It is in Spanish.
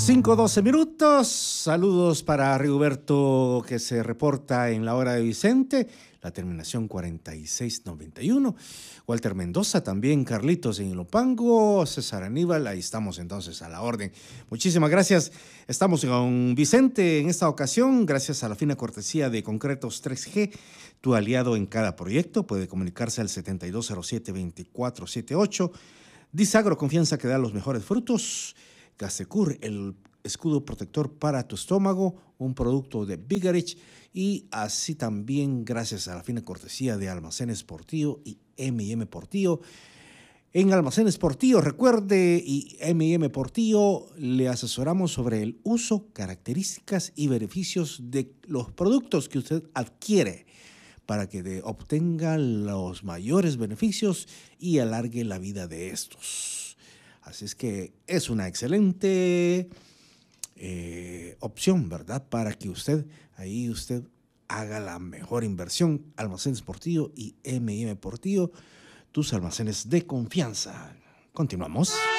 5:12. Saludos para Rigoberto, que se reporta en la hora de Vicente, la terminación 4691. Walter Mendoza también, Carlitos en Ilopango, César Aníbal, ahí estamos entonces a la orden. Muchísimas gracias. Estamos con Vicente en esta ocasión, gracias a la fina cortesía de Concretos 3G, tu aliado en cada proyecto. Puede comunicarse al 7207-2478. Disagro, confianza que da los mejores frutos. Gasecur, el escudo protector para tu estómago, un producto de Bigarich, y así también gracias a la fina cortesía de Almacenes Portillo y M&M Portillo. En Almacenes Portillo, recuerde, y M&M Portillo le asesoramos sobre el uso, características y beneficios de los productos que usted adquiere para que obtenga los mayores beneficios y alargue la vida de estos. Así es que es una excelente opción, ¿verdad? Para que usted haga la mejor inversión. Almacenes Portillo y M&M Portillo, tus almacenes de confianza. Continuamos.